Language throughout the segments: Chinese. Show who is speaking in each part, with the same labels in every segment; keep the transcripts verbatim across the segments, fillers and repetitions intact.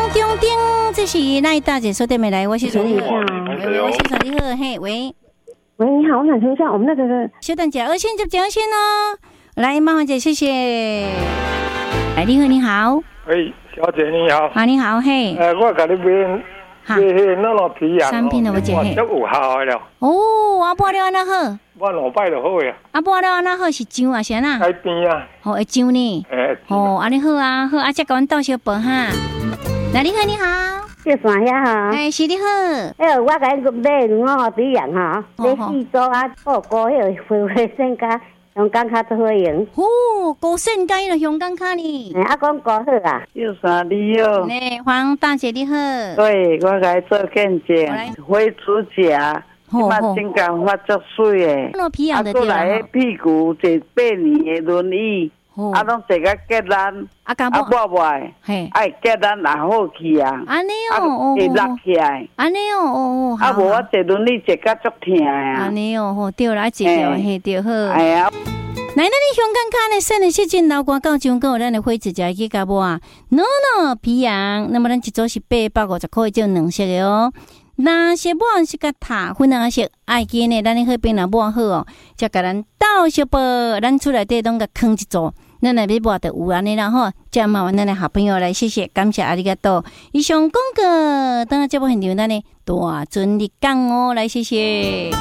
Speaker 1: 中顶，这是赖大姐说对没来？我是陈丽好，喂，我是陈丽好，嘿，喂，
Speaker 2: 喂，你好，我想请问一下，我们那个
Speaker 1: 稍等一下，二线就讲先哦。来，麻烦姐，谢谢。哎，你好，你好。
Speaker 3: 喂，小姐你好。
Speaker 1: 啊，你好，嘿。
Speaker 3: 呃，我甲你买买迄那个皮羊，
Speaker 1: 产品的我姐嘿。
Speaker 3: 都有效的了。
Speaker 1: 哦，阿婆了安那好。
Speaker 3: 我两摆就好呀。
Speaker 1: 阿婆了安那好是姜啊，是安那？
Speaker 3: 改边啊。
Speaker 1: 哦，会姜呢。
Speaker 3: 诶。
Speaker 1: 哦，安尼好啊，好，啊，再甲阮倒小饭哈。来，你好，你好。
Speaker 2: 叫啥呀哈？
Speaker 1: 哎，是你好。
Speaker 2: 哎，我甲你买两个皮羊哈，买四组啊，报过迄个回回身家。香港卡做好用，
Speaker 1: 哦，高盛街的香港卡呢？
Speaker 2: 哎，阿公过好啊，
Speaker 4: 叫啥你好？
Speaker 1: 呢，黄大姐你好。
Speaker 4: 对，我来做见证，灰指甲，即马真干发足水诶，
Speaker 1: 那皮养的对
Speaker 4: 啦。啊，过来屁股坐八年的轮椅，啊，拢坐甲结烂，
Speaker 1: 啊，干
Speaker 4: 啊，抹袂，嘿，哎，结烂也好去啊，
Speaker 1: 安尼哦，
Speaker 4: 会落起来，
Speaker 1: 安尼哦，哦，
Speaker 4: 啊，无我坐轮椅坐甲足疼啊，
Speaker 1: 安尼哦，好，对啦，坐着嘿，对好。
Speaker 4: 哎呀。
Speaker 1: 来，咱的香港卡呢，省的时间老瓜到中国，咱的灰指甲去甲无啊？喏喏皮羊，那么咱一组是八百五十块，就两色的哦。那些碗是甲塔粉红色，爱见呢，咱的迄边若抹好哦，则甲咱倒小包，咱出来底拢甲放一组，咱来要抹的有安尼啦吼。这麻烦咱的好朋友来，谢谢，感谢阿里个多。以上广告，等下节目现场咱的大尊的讲哦，来谢谢。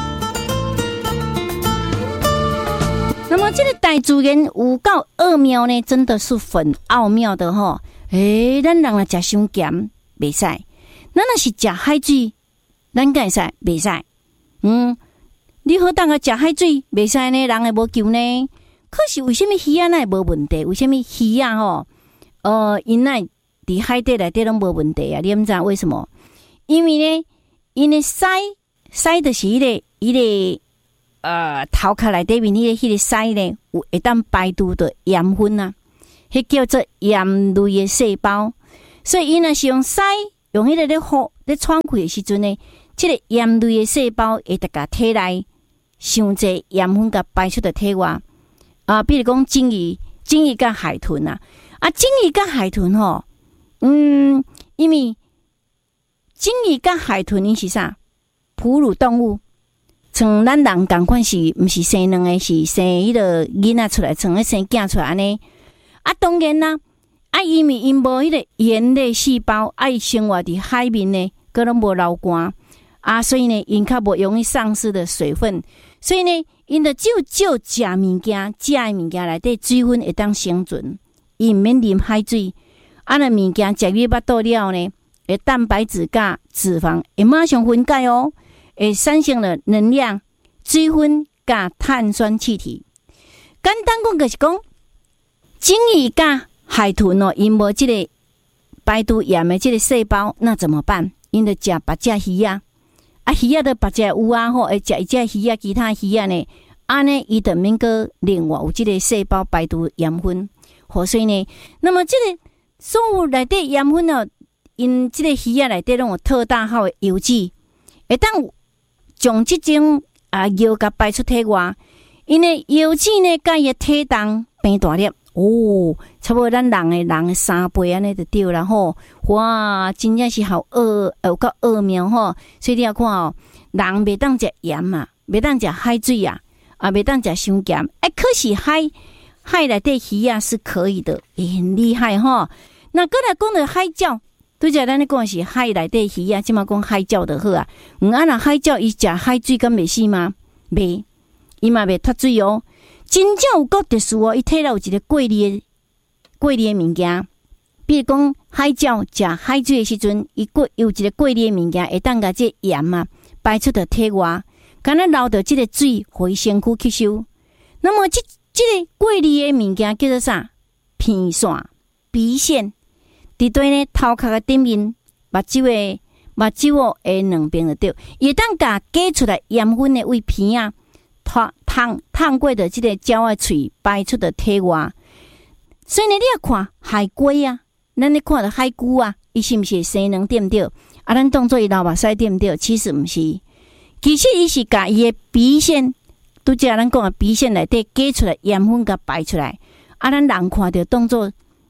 Speaker 1: 那么这个大自然有够奥妙呢，真的是很奥妙的吼。诶，咱人啊食伤咸袂使，咱若是食海水，咱敢会使袂使。嗯，你好当个食海水袂使呢，人会无救呢。可是为什么鱼啊那无问题？为什么鱼啊吼？呃，因那伫海底内底拢无问题啊？你毋知为什么？因为呢，因的鳃鳃就是迄个迄个。呃，头壳内底面迄个迄个鳃呢，有会当排除的盐分啊，迄叫做盐类的细胞。所以，伊若是用鳃用迄个咧呼咧喘气的时阵呢，即、这个盐类的细胞会得甲体内伤济盐分甲排出的体外啊。比如讲鲸鱼、鲸鱼甲海豚啊，啊，鲸鱼甲海豚吼，嗯，因为鲸鱼甲海豚因是啥？哺乳动物。像咱人同款是，毋是生两个，是生迄个囡仔出来，像迄生囝出来安尼。啊，当然啦，啊，因为因无迄个盐类细胞，啊，伊生活伫海面呢，佮拢无流汗，啊，所以呢，因较无容易丧失的水分，所以呢，因着只有少食物件，食的物件内底水分会当生存，伊毋免啉海水。啊，那物件食入巴肚了呢，诶，蛋白质甲脂肪会马上分解哦。会产生了能量、水分甲碳酸气体。简单讲就是讲，鲸鱼甲海豚哦，因无即个排毒盐的即个细胞，那怎么办？因着食别只鱼啊，啊鱼啊，着别只有啊，吼，会食一只鱼啊，其他鱼啊呢，安尼伊着免个另外有即个细胞排毒盐分，好，所以呢，那么即个所有内底盐分哦，因即个鱼啊内底拢有特大号的油脂，会当将即种啊油甲排出体外，因为油脂呢，甲伊体重变大粒哦，差不多咱人诶人诶三倍安尼就对啦吼。哇，真正是好恶有够奥妙吼。所以你要看哦，人袂当食盐嘛，袂当食海水啊，啊袂当食伤咸。哎，可是海海内底鱼啊是可以的，也很厉害吼。那过来讲到海鸟。拄则咱咧讲是海内底鱼啊，即马讲海鸟就好啊。毋啊，若海鸟伊食海水敢袂死吗？袂，伊嘛袂脱水哦。真正有够特殊哦，伊体内有一个过滤的过滤的物件。比如讲海鸟食海水的时阵，伊过有一个过滤的物件，会当甲这盐啊排出到体外，敢若留到即个水，互伊身躯吸收。那么即即、这个过滤的物件叫做啥？鼻线、鼻线。伫对呢头壳的顶面，目睭的目睭哦，诶两边就对，伊当甲挤出来盐分的胃片啊，烫烫烫过的即个鸟的喙排出的体外。所以呢，你要看海龟啊，咱咧看到海龟啊，伊是毋是生两对毋对？啊，咱当做伊流目屎对毋对？其实毋是，其实伊是甲伊的鼻腺，拄则咱讲的鼻腺内底挤出来盐分甲排出来，啊，咱人看到当做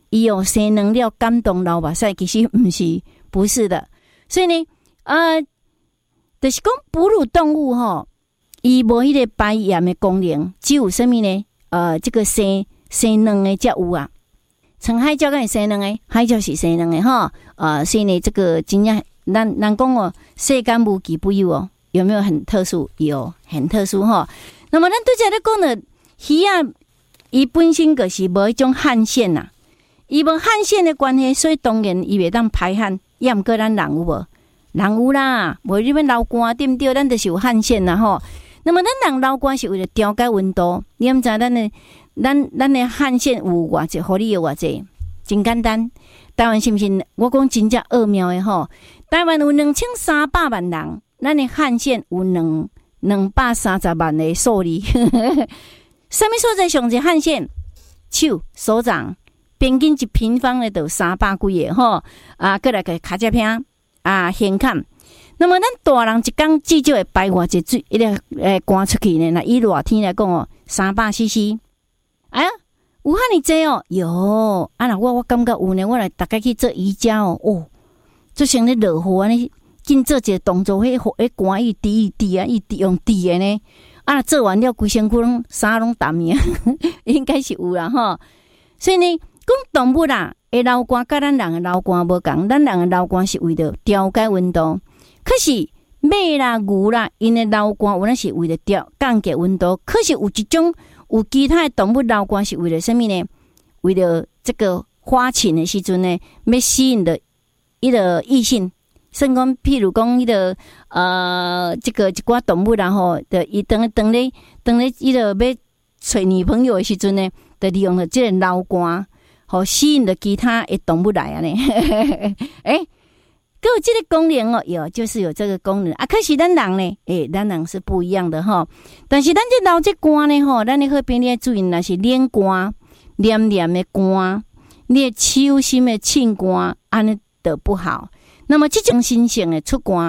Speaker 1: 伊有生能量感动流目屎，其实不是，不是的。所以呢，呃，就是讲哺乳动物吼，伊无迄个排盐的功能，只有什么呢？呃，这个生生卵的才有啊。像海鸟敢会生卵的，海鸟是生卵的吼。呃，所以呢，这个真正咱咱讲哦，世间无奇不有哦，有没有很特殊？有，很特殊吼。那么咱对这咧讲呢，鱼啊，伊本身就是无迄种汗腺呐。伊无汗腺的关系，所以当然伊袂当排汗。也毋过咱人有无？人有啦，无你们流汗对毋对？咱就是有汗腺啦吼。那么咱人流汗是为了调节温度。你毋知咱的咱咱的汗腺有偌济，互你有偌济？真简单。台湾是毋是？我讲真正奥妙的吼。台湾有两千三百万人，咱的汗腺有两两百三十万的数字。什么所在上侪汗腺？手、手掌。平均一平方的就三百几个吼，啊，过来个骹只片啊，胸坎。那么咱大人一工至少会排偌济水，一个诶赶出去呢？那以热天来讲哦，三百 C C。哎呀，有遐尼济哦，有啊！那我我感觉有呢，我来大概去做瑜伽哦，哦，就像咧落雨安尼，紧做一个动作，迄迄寒一滴一滴啊，一滴用滴的呢。啊，做完了规身躯拢衫拢湿呀，应该是有啦吼。所以呢。讲动物啦，会流汗，甲咱人的流汗无共。咱人的流汗是为了调节温度，可是马啦、牛啦，因的流汗有那是为了调降低温度。可是有一种有其他的动物流汗是为了什么呢？为了这个花情的时阵呢，要吸引的一个异性。甚讲，譬如讲，迄个呃，这个一寡动物然后的，伊等等咧，等咧，伊个要找女朋友的时阵呢，就利用了这个流汗。好吸引的其他的动物来啊呢，哎，各有这个功能哦，有就是有这个功能啊。可是咱人呢，哎，咱人是不一样的哈。但是咱这流这汗呢，吼，咱的好边你要注意，那是脸汗、黏黏的汗，你的手心的沁汗，安尼都不好。那么这种新型的出汗。